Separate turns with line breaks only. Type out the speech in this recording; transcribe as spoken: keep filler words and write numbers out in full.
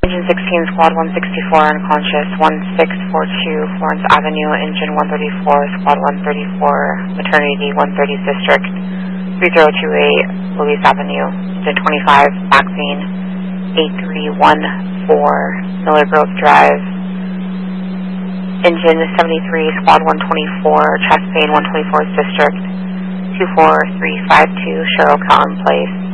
Engine sixteen, Squad one sixty-four, unconscious, one six four two, Florence Avenue, Engine one thirty-four, Squad one thirty-four, Maternity one thirty District, three zero two eight, Louise Avenue, Engine twenty-five, back main, eight three one four, Miller Grove Drive, Engine seventy-three, Squad one twenty-four, chest pain one twenty-fourth District, two four three five two, Cheryl Cowan Place,